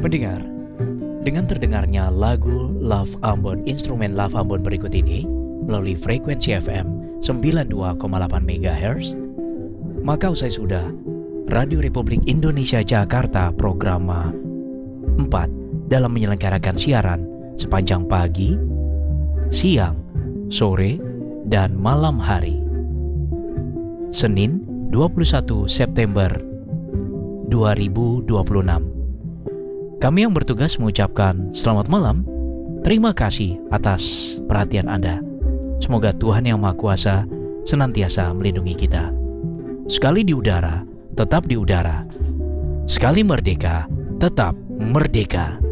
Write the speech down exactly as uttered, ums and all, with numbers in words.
Pendengar, dengan terdengarnya lagu Love Ambon, instrumen Love Ambon berikut ini melalui frekuensi F M sembilan puluh dua koma delapan megahertz, maka usai sudah Radio Republik Indonesia Jakarta Programa empat dalam menyelenggarakan siaran sepanjang pagi, siang, sore, dan malam hari. Senin dua puluh satu September dua ribu dua puluh enam. Kami yang bertugas mengucapkan selamat malam. Terima kasih atas perhatian Anda. Semoga Tuhan Yang Maha Kuasa senantiasa melindungi kita. Sekali di udara, tetap di udara. Sekali merdeka, tetap merdeka.